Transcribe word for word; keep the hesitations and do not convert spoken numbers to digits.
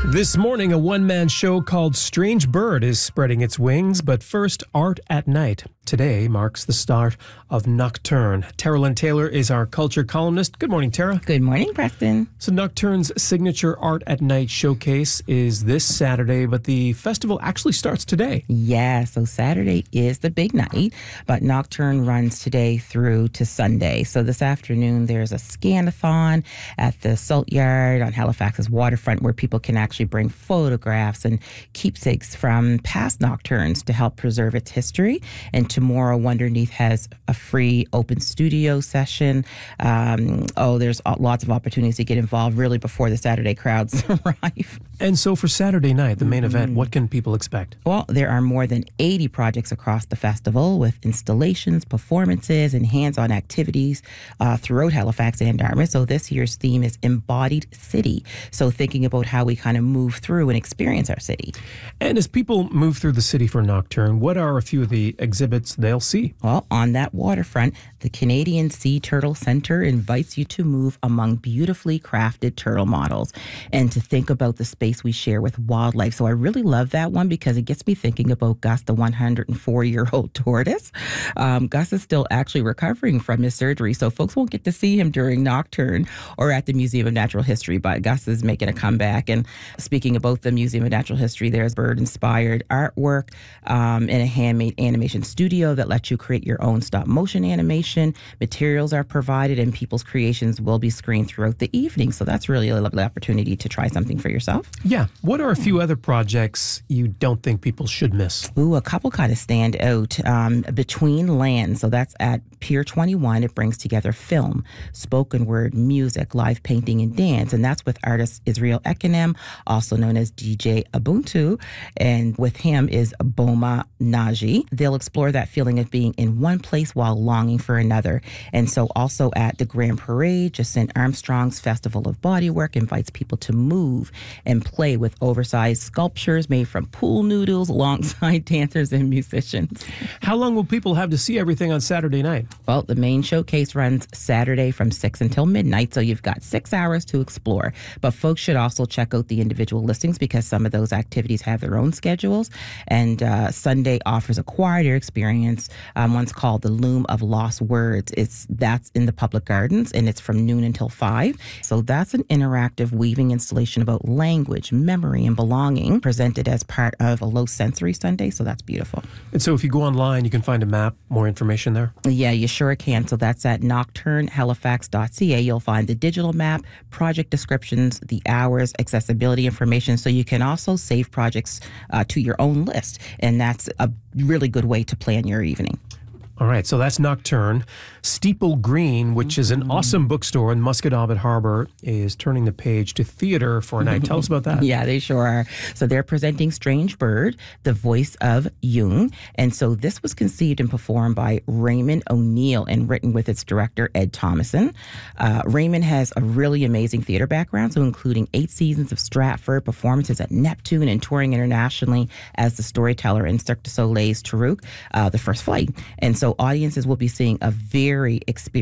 This morning, a one-man show called Strange Bird is spreading its wings, but first, Art at Night. Today marks the start of Nocturne. Tara Lynn Taylor is our culture columnist. Good morning, Tara. Good morning, Preston. So Nocturne's signature Art at Night showcase is this Saturday, but the festival actually starts today. Yeah, so Saturday is the big night, but Nocturne runs today through to Sunday. So this afternoon, there's a scan-a-thon at the Salt Yard on Halifax's waterfront where people can actually bring photographs and keepsakes from past Nocturnes to help preserve its history. And tomorrow, Wonderneath has a free open studio session. Um, oh, there's lots of opportunities to get involved really before the Saturday crowds arrive. And so for Saturday night, the main mm-hmm. event, what can people expect? Well, there are more than eighty projects across the festival with installations, performances, and hands-on activities uh, throughout Halifax and Dartmouth. So this year's theme is Embodied City. So thinking about how we kind of move through and experience our city. And as people move through the city for Nocturne, what are a few of the exhibits they'll see? Well, on that waterfront, the Canadian Sea Turtle Centre invites you to move among beautifully crafted turtle models and to think about the space we share with wildlife. So I really love that one because it gets me thinking about Gus, the one hundred four-year-old tortoise. Um, Gus is still actually recovering from his surgery, so folks won't get to see him during Nocturne or at the Museum of Natural History, but Gus is making a comeback. And speaking of both the Museum of Natural History, there's bird-inspired artwork um, in a handmade animation studio that lets you create your own stop-motion animation. Materials are provided, and people's creations will be screened throughout the evening. So that's really a lovely opportunity to try something for yourself. Yeah. What are a few other projects you don't think people should miss? Ooh, a couple kind of stand out. Um, Between Lands. So that's at Pier twenty-one. It brings together film, spoken word, music, live painting, and dance. And that's with artist Israel Ekinem, also known as D J Ubuntu. And with him is Boma Naji. They'll explore that feeling of being in one place while longing for another. And so also at the Grand Parade, Jacinth Armstrong's Festival of Bodywork invites people to move and play with oversized sculptures made from pool noodles alongside dancers and musicians. How long will people have to see everything on Saturday night? Well, the main showcase runs Saturday from six until midnight, so you've got six hours to explore. But folks should also check out the individual listings because some of those activities have their own schedules. And uh, Sunday offers a quieter experience. Um, one's called The Loom of Lost Words. It's That's in the Public Gardens, and it's from noon until five. So that's an interactive weaving installation about language, memory, and belonging presented as part of a low sensory Sunday. So that's beautiful. And so if you go online, you can find a map, more information there? Yeah, you sure can. So that's at nocturne halifax dot c a. You'll find the digital map, project descriptions, the hours, accessibility information. So you can also save projects uh, to your own list. And that's a really good way to plan your evening. All right, so that's Nocturne. Steeple Green, which is an awesome bookstore in Musquodoboit Harbor, is turning the page to theater for a night. Tell us about that. Yeah, they sure are. So they're presenting Strange Bird, the voice of Jung. And so this was conceived and performed by Raymond O'Neill and written with its director, Ed Thomason. Uh, Raymond has a really amazing theater background, so including eight seasons of Stratford, performances at Neptune, and touring internationally as the storyteller in Cirque du Soleil's Tarouk, uh, The First Flight. And so audiences will be seeing a very experienced